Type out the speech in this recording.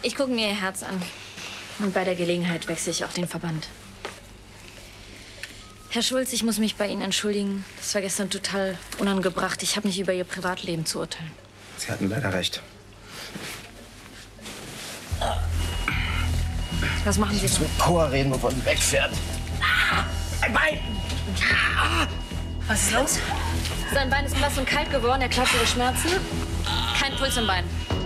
Ich gucke mir Ihr Herz an. Und bei der Gelegenheit wechsle ich auch den Verband. Herr Schulz, ich muss mich bei Ihnen entschuldigen. Das war gestern total unangebracht. Ich habe nicht über Ihr Privatleben zu urteilen. Sie hatten leider recht. Was machen Sie Ich muss da? mit Power reden, bevor sie wegfährt. Ein Bein! Was ist los? Sein Bein ist blass und kalt geworden. Er klagt über Schmerzen. Kein Puls im Bein.